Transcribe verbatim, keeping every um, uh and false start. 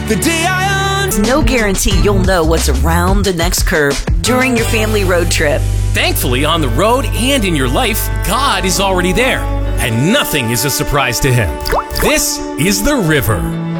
The day I un- No guarantee you'll know what's around the next curve during your family road trip. Thankfully, on the road and in your life, God is already there, and nothing is a surprise to Him. This is The River.